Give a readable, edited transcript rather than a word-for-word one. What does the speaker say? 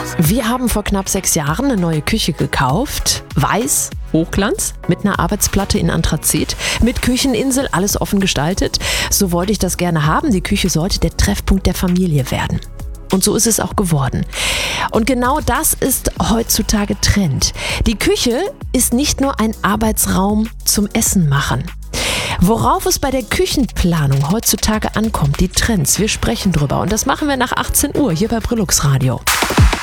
Wir haben vor knapp 6 Jahren eine neue Küche gekauft. Weiß, Hochglanz, mit einer Arbeitsplatte in Anthrazit, mit Kücheninsel, alles offen gestaltet. So wollte ich das gerne haben. Die Küche sollte der Treffpunkt der Familie werden. Und so ist es auch geworden. Und genau das ist heutzutage Trend. Die Küche ist nicht nur ein Arbeitsraum zum Essen machen. Worauf es bei der Küchenplanung heutzutage ankommt, die Trends, wir sprechen drüber. Und das machen wir nach 18 Uhr hier bei Brillux Radio.